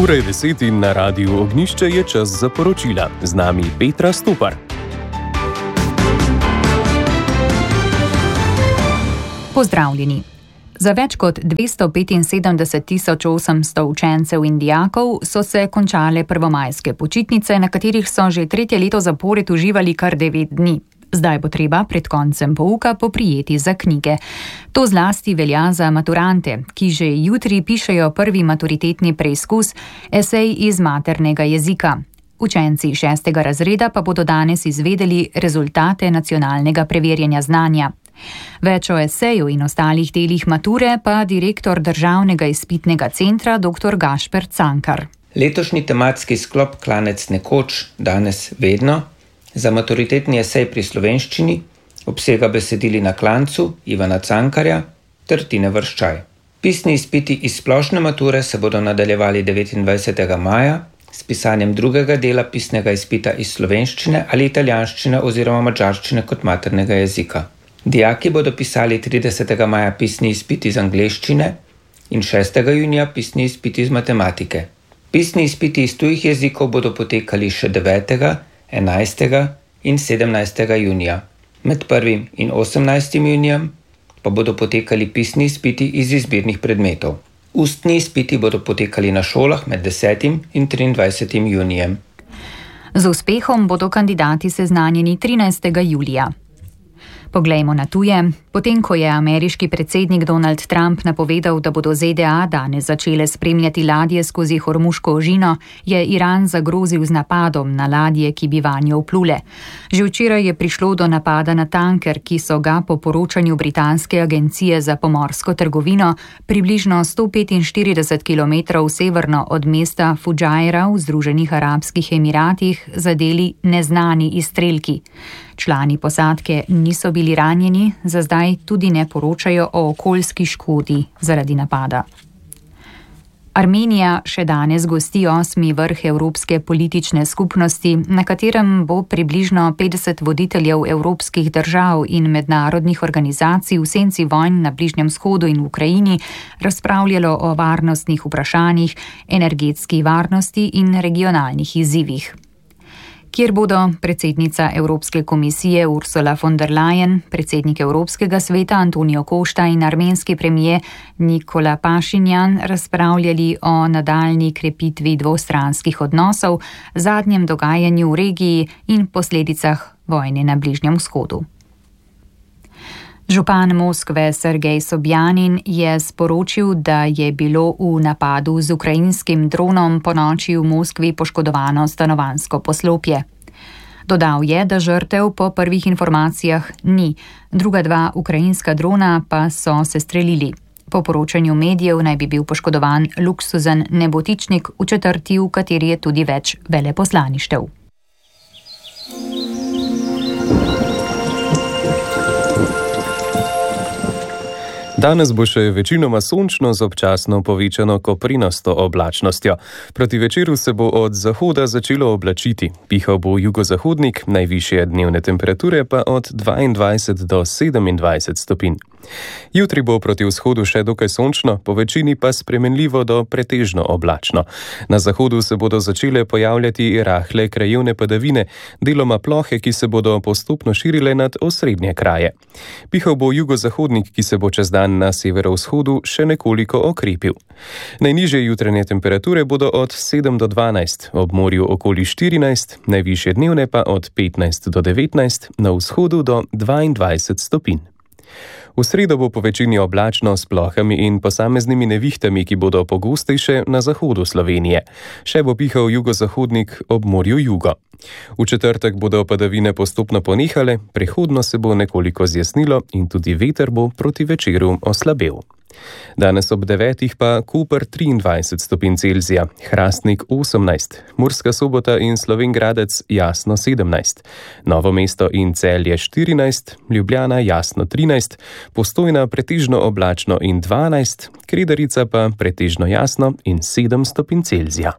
Ura je 10 in na Radiu Ognjišče je čas za poročila. Z nami Petra Stopar. Pozdravljeni. Za več kot 275.800 učencev in dijakov so se končale prvomajske počitnice, na katerih so že tretje leto zapored uživali kar 9 dni. Zdaj bo treba pred koncem pouka poprijeti za knjige. To zlasti velja za maturante, ki že jutri pišejo prvi maturitetni preizkus, esej iz maternega jezika. Učenci 6. razreda pa bodo danes izvedeli rezultate nacionalnega preverjanja znanja. Več o eseju in ostalih delih mature pa direktor Državnega izpitnega centra dr. Gašper Cankar. Letošnji tematski sklop Klanec nekoč, danes vedno za maturitetni esej pri slovenščini obsega besedili Na klancu Ivana Cankarja ter Tine Vrščaj. Pisni izpiti iz splošne mature se bodo nadaljevali 29. maja s pisanjem drugega dela pisnega izpita iz slovenščine ali italijanščine oziroma madžarščine kot maternega jezika. Dijaki bodo pisali 30. maja pisni izpit iz angleščine in 6. junija pisni izpit iz matematike. Pisni izpiti iz tujih jezikov bodo potekali še 9., 11. in 17. junija. Med 1. in 18. junijem pa bodo potekali pisni izpiti iz izbirnih predmetov. Ustni izpiti bodo potekali na šolah med 10. in 23. junijem. Z uspehom bodo kandidati seznanjeni 13. julija. Poglejmo na tuje. Potem, ko je ameriški predsednik Donald Trump napovedal, da bodo ZDA danes začele spremljati ladje skozi Hormuško ožino, je Iran zagrozil z napadom na ladje, ki bi vanjo vplule. Že včeraj je prišlo do napada na tanker, ki so ga po poročanju britanske agencije za pomorsko trgovino približno 145 km severno od mesta Fujairah v Združenih arabskih emiratih zadeli neznani izstrelki. Člani posadke niso bili ranjeni, za zdaj tudi ne poročajo o okoljski škodi zaradi napada. Armenija še danes gosti 8. vrh Evropske politične skupnosti, na katerem bo približno 50 voditeljev evropskih držav in mednarodnih organizacij v senci vojn na Bližnjem vzhodu in v Ukrajini razpravljalo o varnostnih vprašanjih, energetski varnosti in regionalnih izzivih. Kjer bodo predsednica Evropske komisije Ursula von der Leyen, predsednik Evropskega sveta Antonio Costa in armenski premijer Nikola Pašinjan razpravljali o nadaljnji krepitvi dvostranskih odnosov, zadnjem dogajanju v regiji in posledicah vojne na Bližnjem vzhodu. Župan Moskve Sergej Sobjanin je sporočil, da je bilo v napadu z ukrajinskim dronom ponoči v Moskvi poškodovano stanovanjsko poslopje. Dodal je, da žrtev po prvih informacijah ni, druga 2 ukrajinska drona pa so se strelili. Po poročanju medijev naj bi bil poškodovan luksuzen nebotičnik v četrti, v kateri je tudi več veleposlaništev. Danes bo še večinoma sončno z občasno povečano koprinasto oblačnostjo. Proti večeru se bo od zahoda začelo oblačiti. Pihal bo jugozahodnik, najvišje dnevne temperature pa od 22 do 27 stopinj. Jutri bo proti vzhodu še dokaj sončno, po večini pa spremenljivo do pretežno oblačno. Na zahodu se bodo začele pojavljati rahle krajevne padavine, deloma plohe, ki se bodo postopno širile nad osrednje kraje. Pihal bo jugozahodnik, ki se bo čez dan na severovzhodu še nekoliko okrepil. Najnižje jutranje temperature bodo od 7 do 12, ob morju okoli 14, najvišje dnevne pa od 15 do 19, na vzhodu do 22 stopinj. V sredo bo po večini oblačno s plohami in posameznimi nevihtami, ki bodo pogostejše na zahodu Slovenije. Še bo pihal jugozahodnik ob morju jugo. V četrtek bodo padavine postopno ponehale, prehodno se bo nekoliko zjasnilo in tudi veter bo proti večeru oslabel. Danes ob 9 pa Koper 23 stopinj Celzija, Hrastnik 18, Murska Sobota in Slovenj Gradec jasno 17, Novo mesto in Celje 14, Ljubljana jasno 13, Postojna pretežno oblačno in 12, Kredarica pa pretežno jasno in 7 stopinj Celzija.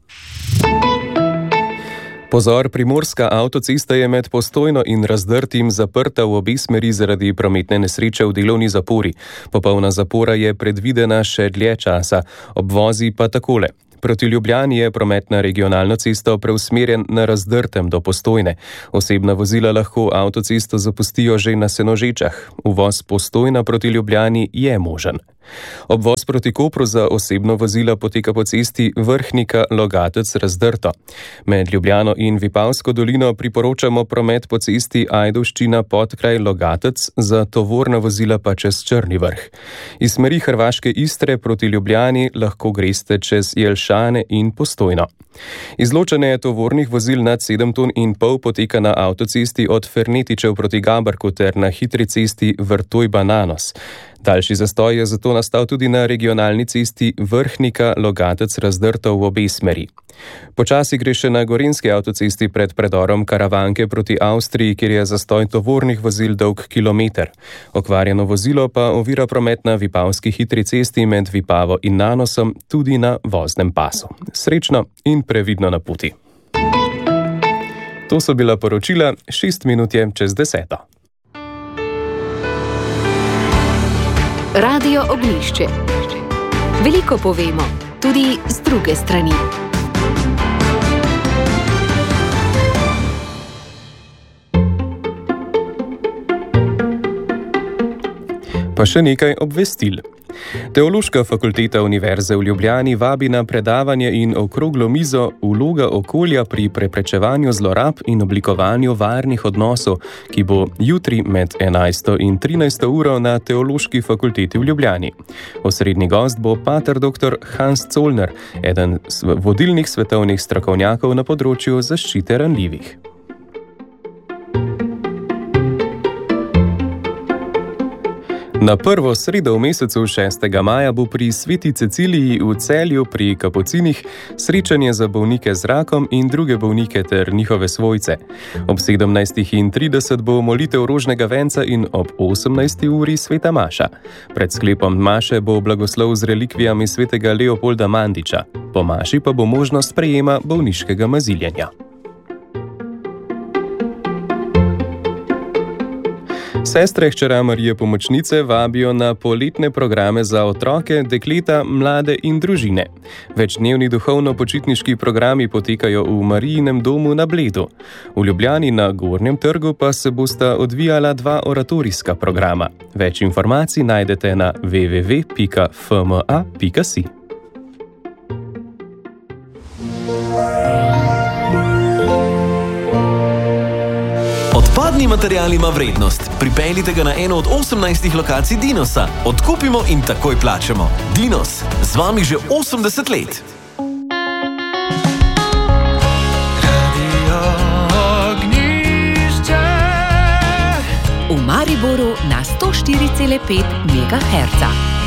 Pozor, primorska avtocesta je med Postojno in Razdrtim zaprta v obe smeri zaradi prometne nesreče v delovni zapori. Popolna zapora je predvidena še dlje časa, obvozi pa takole. Proti Ljubljani je promet na regionalno cesto preusmerjen na Razdrtem do Postojne. Osebna vozila lahko avtocesto zapustijo že na Senožečah. Uvoz Postojna proti Ljubljani je možen. Obvoz proti Kopru za osebno vozila poteka po cesti Vrhnika-Logatec-Razdrto. Med Ljubljano in Vipavsko dolino priporočamo promet po cesti Ajdovščina-Podkraj-Logatec, za tovorna vozila pa čez Črni Vrh. Iz smeri Hrvaške Istre proti Ljubljani lahko greste čez Jelšane in Postojno. Izločanje tovornih vozil nad 7,5 ton poteka na avtocesti od Fernetičev proti Gabrku ter na hitri cesti Vrtoj-Bananos. Daljši zastoj je zato nastal tudi na regionalni cesti Vrhnika-Logatec-Razdrto v obe smeri. Počasi gre še na gorenjski avtocesti pred predorom Karavanke proti Avstriji, kjer je zastoj tovornih vozil dolg kilometer. Okvarjeno vozilo pa ovira promet na Vipavski hitri cesti med Vipavo in Nanosom, tudi na voznem pasu. Srečno in previdno na poti. To so bila poročila, 6 minut je čez 10. Radio Ognjišče. Veliko povemo, tudi z druge strani. Pa še nekaj obvestil. Teološka fakulteta Univerze v Ljubljani vabi na predavanje in okroglo mizo Vloga okolja pri preprečevanju zlorab in oblikovanju varnih odnosov, ki bo jutri med 11. in 13. uro na Teološki fakulteti v Ljubljani. Osrednji gost bo pater dr. Hans Zollner, eden vodilnih svetovnih strokovnjakov na področju zaščite ranljivih. Na prvo sredo v mesecu 6. maja bo pri Sveti Ceciliji v Celju pri Kapucinih srečanje za bolnike z rakom in druge bolnike ter njihove svojce. Ob 17:30 bo molitev rožnega venca in ob 18. uri sveta maša. Pred sklepom maše bo blagoslov z relikvijami svetega Leopolda Mandiča. Po maši pa bo možnost sprejema bolniškega maziljenja. Sestre hčera Marije Pomočnice vabijo na poletne programe za otroke, dekleta, mlade in družine. Večdnevni duhovno-počitniški programi potekajo v Marijinem domu na Bledu. V Ljubljani na Gornjem trgu pa se bosta odvijala 2 oratorijska programa. Več informacij najdete na www.fma.si. Odpadni material ima vrednost. Pripeljite ga na eno od 18 lokacij Dinosa. Odkupimo in takoj plačamo. Dinos, z vami že 80 let. Radio Ognjišče. V Mariboru na 104,5 MHz.